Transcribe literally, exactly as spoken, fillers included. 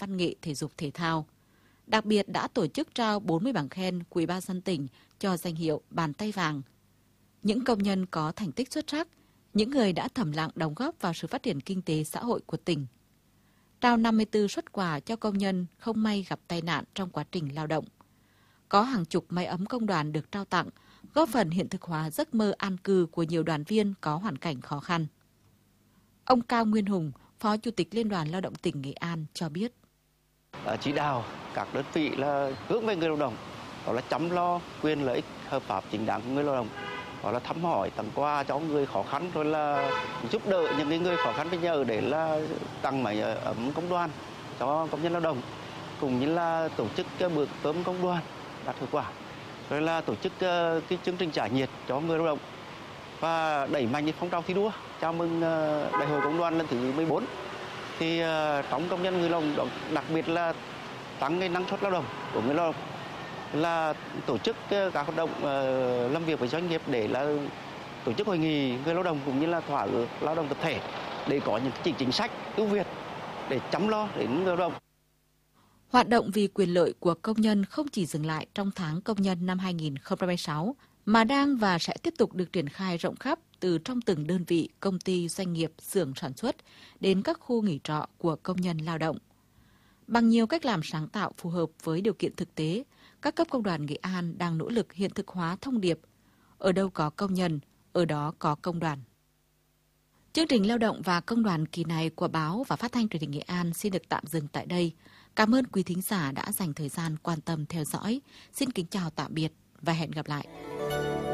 văn nghệ thể dục thể thao. Đặc biệt đã tổ chức trao bốn mươi bằng khen của Ủy ban nhân dân tỉnh cho danh hiệu Bàn tay vàng. Những công nhân có thành tích xuất sắc, những người đã thầm lặng đóng góp vào sự phát triển kinh tế xã hội của tỉnh. Trao năm mươi tư suất quà cho công nhân không may gặp tai nạn trong quá trình lao động. Có hàng chục máy ấm công đoàn được trao tặng, góp phần hiện thực hóa giấc mơ an cư của nhiều đoàn viên có hoàn cảnh khó khăn. Ông Cao Nguyên Hùng, Phó Chủ tịch Liên đoàn Lao động tỉnh Nghệ An cho biết. Chỉ đạo các đơn vị là hướng về người lao động, đó là chăm lo quyền lợi ích hợp pháp chính đáng của người lao động, đó là thăm hỏi tặng quà cho người khó khăn, rồi là giúp đỡ những người khó khăn bây giờ để là tặng máy ấm công đoàn cho công nhân lao động, cũng như là tổ chức bữa cơm công đoàn đạt hiệu quả, rồi là tổ chức cái chương trình giải nhiệt cho người lao động và đẩy mạnh phong trào thi đua chào mừng đại hội công đoàn lần thứ mười bốn. Thì trong công nhân người lao động, đặc biệt là tăng cái năng suất lao động của người lao động, là tổ chức các hoạt động làm việc với doanh nghiệp để là tổ chức hội nghị người lao động cũng như là thỏa ước lao động tập thể để có những chính sách ưu việt để chăm lo đến người lao động. Hoạt động vì quyền lợi của công nhân không chỉ dừng lại trong tháng công nhân năm hai nghìn không trăm hai mươi sáu, mà đang và sẽ tiếp tục được triển khai rộng khắp từ trong từng đơn vị, công ty, doanh nghiệp, xưởng sản xuất đến các khu nghỉ trọ của công nhân lao động. Bằng nhiều cách làm sáng tạo phù hợp với điều kiện thực tế, các cấp công đoàn Nghệ An đang nỗ lực hiện thực hóa thông điệp ở đâu có công nhân, ở đó có công đoàn. Chương trình Lao động và Công đoàn kỳ này của báo và Phát thanh Truyền hình Nghệ An xin được tạm dừng tại đây. Cảm ơn quý thính giả đã dành thời gian quan tâm theo dõi. Xin kính chào tạm biệt và hẹn gặp lại.